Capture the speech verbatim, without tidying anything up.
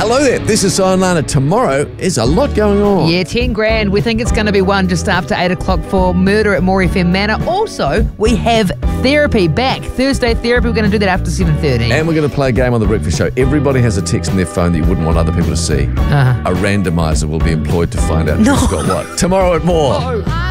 Hello there, this is Sion Lana. Tomorrow is a lot going on. Yeah, ten grand. We think it's going to be one just after eight o'clock for Murder at More F M Manor. Also, we have therapy back. Thursday therapy, we're going to do that after seven thirty. And we're going to play a game on The Breakfast Show. Everybody has a text in their phone that you wouldn't want other people to see. Uh-huh. A randomizer will be employed to find out No. who's got what. Tomorrow at More. Oh.